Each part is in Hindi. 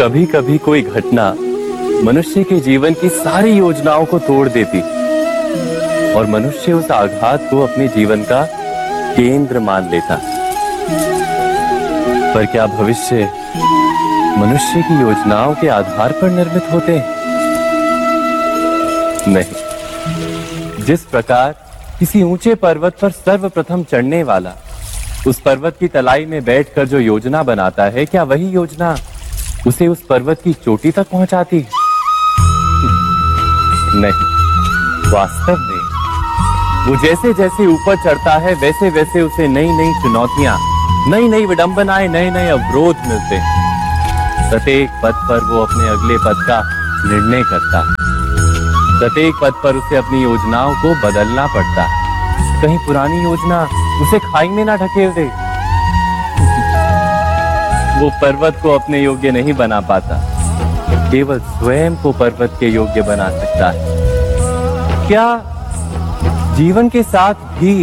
कभी कभी कोई घटना मनुष्य के जीवन की सारी योजनाओं को तोड़ देती और मनुष्य उस आघात को अपने जीवन का केंद्र मान लेता। पर क्या भविष्य मनुष्य की योजनाओं के आधार पर निर्मित होते हैं? नहीं। जिस प्रकार किसी ऊंचे पर्वत पर सर्वप्रथम चढ़ने वाला उस पर्वत की तलाई में बैठकर जो योजना बनाता है, क्या वही योजना उसे उस पर्वत की चोटी तक पहुंचाती है? नहीं, वास्तव में वो जैसे जैसे ऊपर चढ़ता है वैसे वैसे उसे नई नई चुनौतियां, नई नई विडंबनाएं, नए नए अवरोध मिलते हैं। प्रत्येक पद पर वो अपने अगले पद का निर्णय करता है। प्रत्येक पद पर उसे अपनी योजनाओं को बदलना पड़ता है। कहीं पुरानी योजना उसे खाई में ना ढकेल दे। वो पर्वत को अपने योग्य नहीं बना पाता, केवल स्वयं को पर्वत के योग्य बना सकता है। क्या जीवन के साथ भी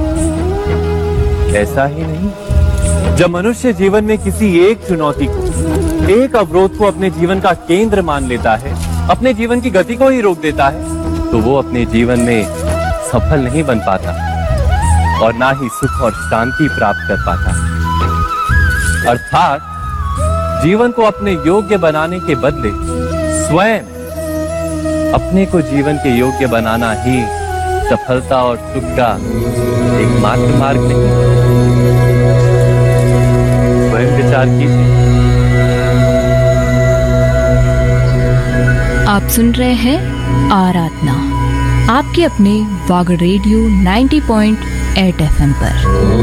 ऐसा ही नहीं? जब मनुष्य जीवन में किसी एक चुनौती को, एक अवरोध को अपने जीवन का केंद्र मान लेता है, अपने जीवन की गति को ही रोक देता है, तो वो अपने जीवन में सफल नहीं बन पाता और ना ही सुख और शांति प्राप्त कर पाता। अर्थात जीवन को अपने योग्य बनाने के बदले स्वयं अपने को जीवन के योग्य बनाना ही सफलता और सुख का एकमात्र मार्ग नहीं। स्वयं विचार कीजिए। आप सुन रहे हैं आराधना, आपके अपने वाग रेडियो 90.8 FM पर।